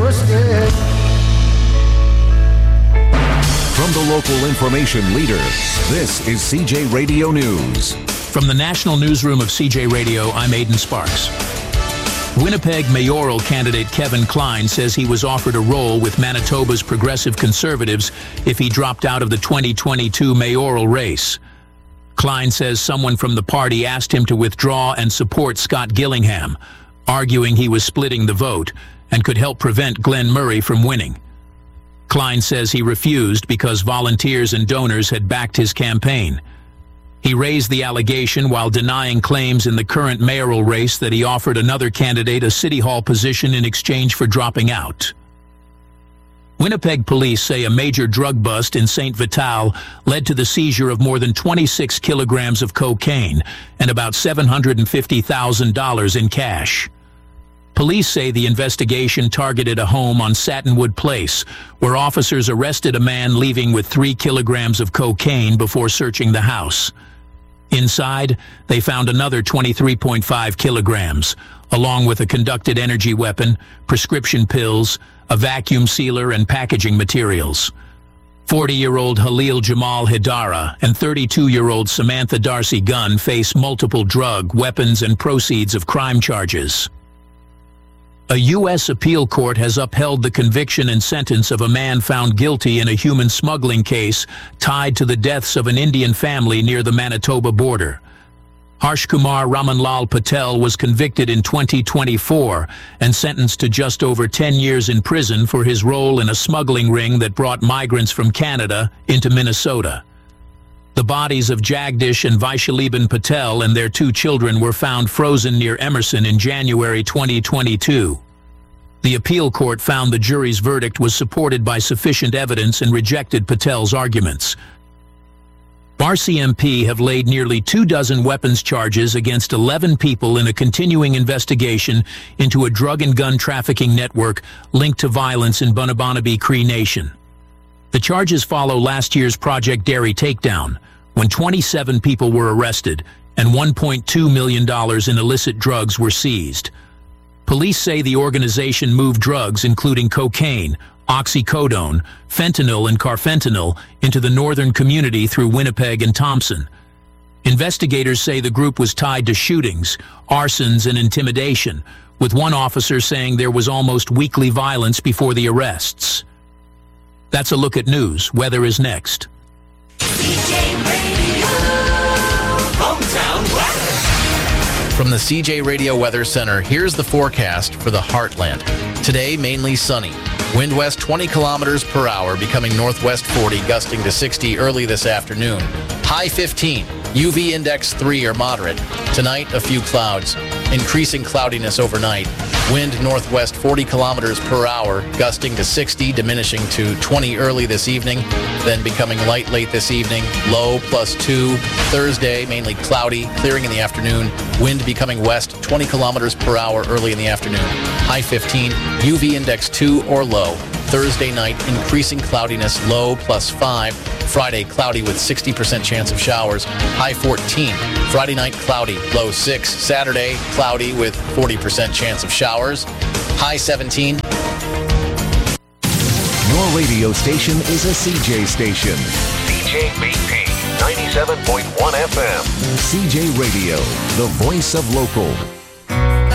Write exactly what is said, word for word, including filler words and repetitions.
doorstep. From the local information leader, this is C J Radio News. From the National Newsroom of C J Radio, I'm Aidan Sparks. Winnipeg mayoral candidate Kevin Klein says he was offered a role with Manitoba's Progressive Conservatives if he dropped out of the twenty twenty-two mayoral race. Klein says someone from the party asked him to withdraw and support Scott Gillingham, arguing he was splitting the vote and could help prevent Glenn Murray from winning. Klein says he refused because volunteers and donors had backed his campaign. He raised the allegation while denying claims in the current mayoral race that he offered another candidate a city hall position in exchange for dropping out. Winnipeg police say a major drug bust in Saint Vital led to the seizure of more than twenty-six kilograms of cocaine and about seven hundred fifty thousand dollars in cash. Police say the investigation targeted a home on Satinwood Place, where officers arrested a man leaving with three kilograms of cocaine before searching the house. Inside, they found another twenty-three point five kilograms, along with a conducted energy weapon, prescription pills, a vacuum sealer, and packaging materials. forty-year-old Halil Jamal Hidara and thirty-two-year-old Samantha Darcy Gunn face multiple drug, weapons, and proceeds of crime charges. A U S appeal court has upheld the conviction and sentence of a man found guilty in a human smuggling case tied to the deaths of an Indian family near the Manitoba border. Harsh Kumar Ramanlal Patel was convicted in twenty twenty-four and sentenced to just over ten years in prison for his role in a smuggling ring that brought migrants from Canada into Minnesota. The bodies of Jagdish and Vaishaliban Patel and their two children were found frozen near Emerson in January twenty twenty-two. The appeal court found the jury's verdict was supported by sufficient evidence and rejected Patel's arguments. R C M P have laid nearly two dozen weapons charges against eleven people in a continuing investigation into a drug and gun trafficking network linked to violence in Bunabanabe Cree Nation. The charges follow last year's Project Dairy takedown, when twenty-seven people were arrested and one point two million dollars in illicit drugs were seized. Police say the organization moved drugs including cocaine, oxycodone, fentanyl, and carfentanil into the northern community through Winnipeg and Thompson. Investigators say the group was tied to shootings, arsons, and intimidation, with one officer saying there was almost weekly violence before the arrests. That's a look at news. Weather is next. C J Radio, Hometown Weather. From the C J Radio Weather Center, here's the forecast for the Heartland. Today, mainly sunny. Wind west twenty kilometers per hour, becoming northwest forty, gusting to sixty early this afternoon. High fifteen. U V index three or moderate. Tonight, a few clouds. Increasing cloudiness overnight. Wind northwest forty kilometers per hour, gusting to sixty, diminishing to twenty early this evening, then becoming light late this evening. Low plus two. Thursday, mainly cloudy, clearing in the afternoon. Wind becoming west twenty kilometers per hour early in the afternoon. High fifteen. U V index two or low. Thursday night, increasing cloudiness, low plus five. Friday, cloudy with sixty percent chance of showers, high fourteen. Friday night, cloudy, low six. Saturday, cloudy with forty percent chance of showers, high seventeen. Your radio station is a C J station. C J B P ninety-seven point one F M. C J Radio, the voice of local.